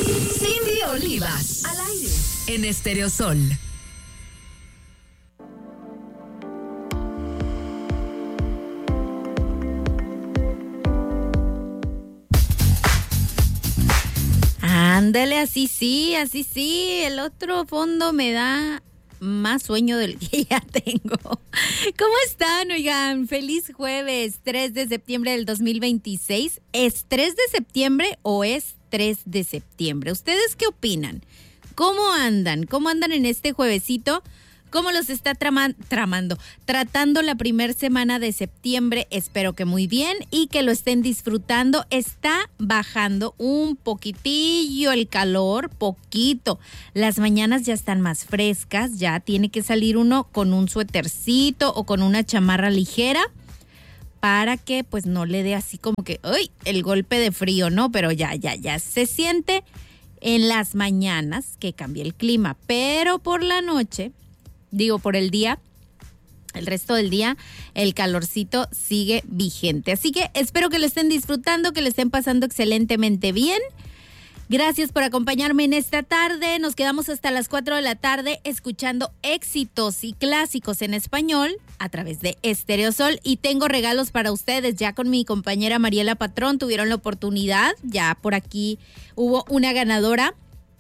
Cindy Olivas, al aire, en Estéreo Sol. Ándale, así sí, el otro fondo me da más sueño del que ya tengo. ¿Cómo están? Oigan, feliz jueves, 3 de septiembre del 2026. ¿Es 3 de septiembre o es 3 de septiembre? ¿Ustedes qué opinan? ¿Cómo andan? ¿Cómo andan en este juevesito? ¿Cómo los está tratando la primera semana de septiembre? Espero que muy bien y que lo estén disfrutando. Está bajando un poquitillo el calor, poquito. Las mañanas ya están más frescas, ya tiene que salir uno con un suétercito o con una chamarra ligera para que pues no le dé así como que ¡ay! El golpe de frío, ¿no? Pero ya se siente en las mañanas que cambia el clima, pero por la noche... por el día, el resto del día, el calorcito sigue vigente. Así que espero que lo estén disfrutando, que lo estén pasando excelentemente bien. Gracias por acompañarme en esta tarde. Nos quedamos hasta las 4 de la tarde escuchando éxitos y clásicos en español a través de Estéreo Sol. Y tengo regalos para ustedes. Ya con mi compañera Mariela Patrón tuvieron la oportunidad. Ya por aquí hubo una ganadora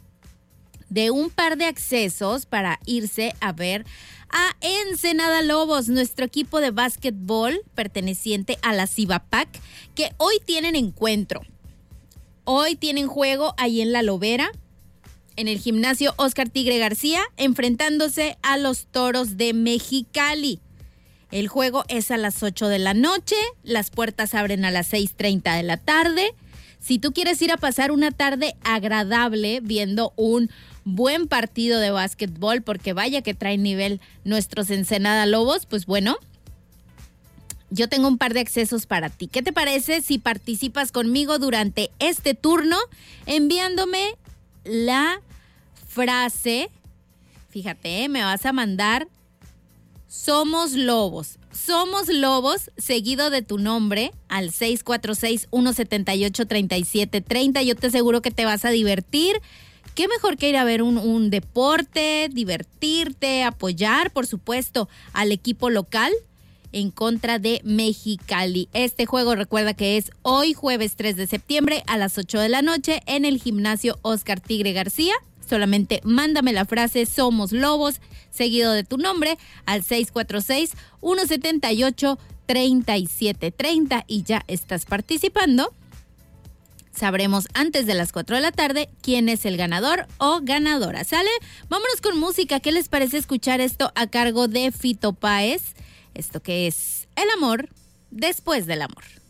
de un par de accesos para irse a ver a Ensenada Lobos, nuestro equipo de básquetbol perteneciente a la Cibapac, que hoy tienen encuentro. Hoy tienen juego ahí en La Lobera, en el gimnasio Óscar Tigre García, enfrentándose a los Toros de Mexicali. El juego es a las 8 de la noche, las puertas abren a las 6:30 de la tarde. Si tú quieres ir a pasar una tarde agradable viendo un buen partido de básquetbol, porque vaya que traen nivel nuestros Ensenada Lobos, pues bueno, yo tengo un par de accesos para ti. ¿Qué te parece si participas conmigo durante este turno enviándome la frase? Fíjate, me vas a mandar Somos Lobos, seguido de tu nombre al 646-178-3730. Yo te aseguro que te vas a divertir. Qué mejor que ir a ver un deporte, divertirte, apoyar, por supuesto, al equipo local en contra de Mexicali. Este juego, recuerda que es hoy, jueves 3 de septiembre, a las 8 de la noche, en el gimnasio Óscar Tigre García. Solamente mándame la frase Somos Lobos, seguido de tu nombre, al 646-178-3730 y ya estás participando. Sabremos antes de las 4 de la tarde quién es el ganador o ganadora. ¿Sale? Vámonos con música. ¿Qué les parece escuchar esto a cargo de Fito Páez? Esto que es El amor después del amor.